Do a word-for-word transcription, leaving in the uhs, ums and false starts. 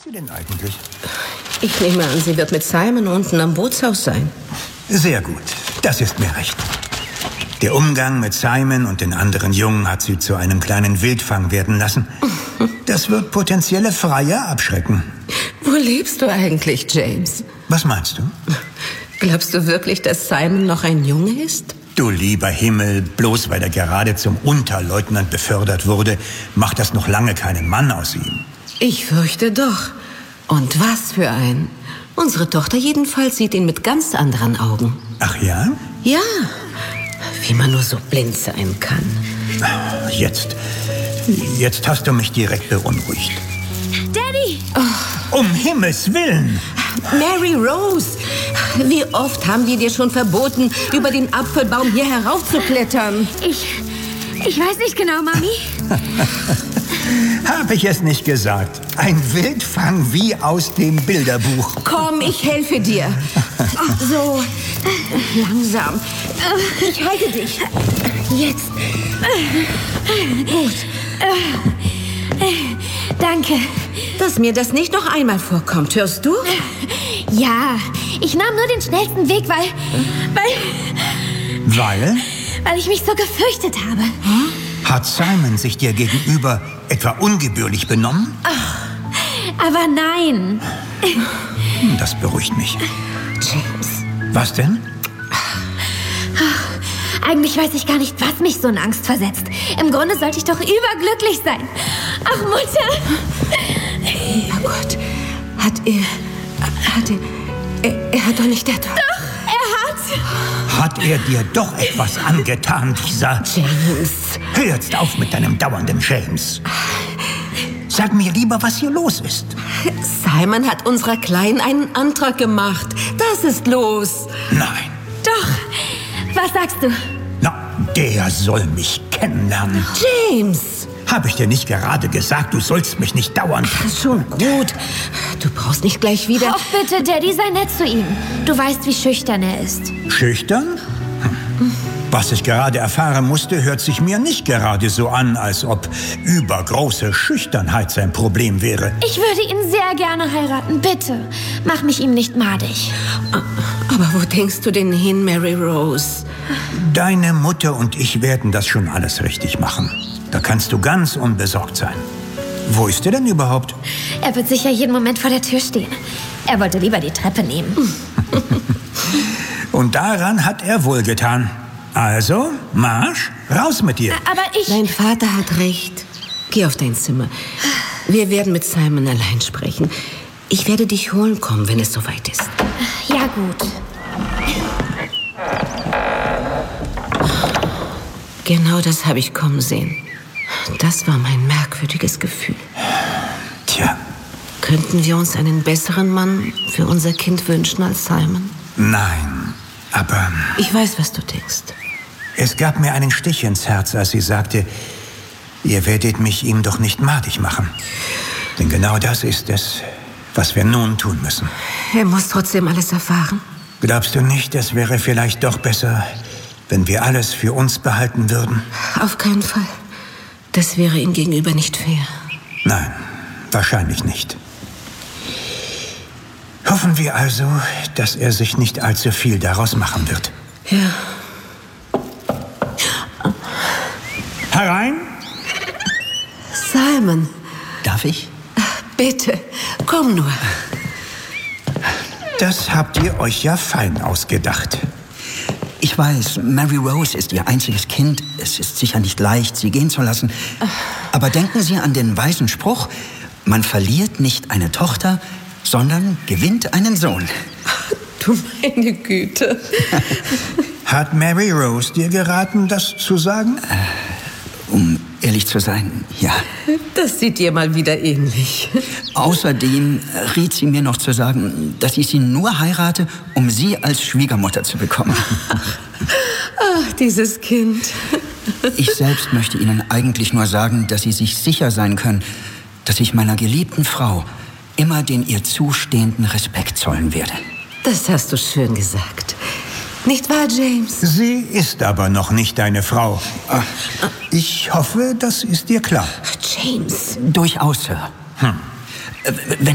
sie denn eigentlich? Ich nehme an, sie wird mit Simon unten am Bootshaus sein. Sehr gut, das ist mir recht. Der Umgang mit Simon und den anderen Jungen hat sie zu einem kleinen Wildfang werden lassen. Das wird potenzielle Freier abschrecken. Wo lebst du eigentlich, James? Was meinst du? Glaubst du wirklich, dass Simon noch ein Junge ist? Du lieber Himmel, bloß weil er gerade zum Unterleutnant befördert wurde, macht das noch lange keinen Mann aus ihm. Ich fürchte doch. Und was für ein. Unsere Tochter jedenfalls sieht ihn mit ganz anderen Augen. Ach ja? Ja, wie man nur so blind sein kann. Jetzt, jetzt hast du mich direkt beunruhigt. Daddy! Oh, um Himmels Willen! Mary Rose, wie oft haben wir dir schon verboten, über den Apfelbaum hier heraufzuklettern? Ich, ich weiß nicht genau, Mami. Habe ich es nicht gesagt? Ein Wildfang wie aus dem Bilderbuch. Komm, ich helfe dir. So, langsam. Ich halte dich. Jetzt. Gut. Danke. Dass mir das nicht noch einmal vorkommt, hörst du? Ja, ich nahm nur den schnellsten Weg, weil... Weil... Weil? Weil ich mich so gefürchtet habe. Hm? Hat Simon sich dir gegenüber etwa ungebührlich benommen? Ach, aber nein. Das beruhigt mich. James. Was denn? Eigentlich weiß ich gar nicht, was mich so in Angst versetzt. Im Grunde sollte ich doch überglücklich sein. Ach, Mutter. Oh Gott. Hat er... Hat er... Er, er hat doch nicht etwa... Doch, er hat... Hat er dir doch etwas angetan, dieser... James. Hör jetzt auf mit deinem dauernden James. Sag mir lieber, was hier los ist. Simon hat unserer Kleinen einen Antrag gemacht. Das ist los. Nein. Doch. Was sagst du? Na, der soll mich kennenlernen. James. Habe ich dir nicht gerade gesagt, du sollst mich nicht dauernd... Schon gut. Du brauchst nicht gleich wieder... Och, bitte, Daddy, sei nett zu ihm. Du weißt, wie schüchtern er ist. Schüchtern? Hm. Was ich gerade erfahren musste, hört sich mir nicht gerade so an, als ob übergroße Schüchternheit sein Problem wäre. Ich würde ihn sehr gerne heiraten, bitte. Mach mich ihm nicht madig. Aber wo denkst du denn hin, Mary Rose? Deine Mutter und ich werden das schon alles richtig machen. Da kannst du ganz unbesorgt sein. Wo ist er denn überhaupt? Er wird sicher jeden Moment vor der Tür stehen. Er wollte lieber die Treppe nehmen. Und daran hat er wohlgetan. Also, Marsch, raus mit dir. Aber ich... Dein Vater hat recht. Geh auf dein Zimmer. Wir werden mit Simon allein sprechen. Ich werde dich holen kommen, wenn es soweit ist. Ja, gut. Genau das habe ich kommen sehen. Das war mein merkwürdiges Gefühl. Tja. Könnten wir uns einen besseren Mann für unser Kind wünschen als Simon? Nein, aber... Ich weiß, was du denkst. Es gab mir einen Stich ins Herz, als sie sagte, ihr werdet mich ihm doch nicht madig machen. Denn genau das ist es, was wir nun tun müssen. Er muss trotzdem alles erfahren. Glaubst du nicht, es wäre vielleicht doch besser, wenn wir alles für uns behalten würden? Auf keinen Fall. Das wäre ihm gegenüber nicht fair. Nein, wahrscheinlich nicht. Hoffen wir also, dass er sich nicht allzu viel daraus machen wird. Ja. Herein! Simon. Darf ich? Bitte, komm nur. Das habt ihr euch ja fein ausgedacht. Ich weiß, Mary Rose ist ihr einziges Kind. Es ist sicher nicht leicht, sie gehen zu lassen. Aber denken Sie an den weisen Spruch, man verliert nicht eine Tochter, sondern gewinnt einen Sohn. Du meine Güte. Hat Mary Rose dir geraten, das zu sagen? Äh, um ehrlich zu sein, ja. Das sieht dir mal wieder ähnlich. Außerdem riet sie mir noch zu sagen, dass ich sie nur heirate, um sie als Schwiegermutter zu bekommen. Ach, dieses Kind. Ich selbst möchte Ihnen eigentlich nur sagen, dass Sie sich sicher sein können, dass ich meiner geliebten Frau immer den ihr zustehenden Respekt zollen werde. Das hast du schön gesagt. Nicht wahr, James? Sie ist aber noch nicht deine Frau. Ich hoffe, das ist dir klar. James. Durchaus, Sir. Hm. Wenn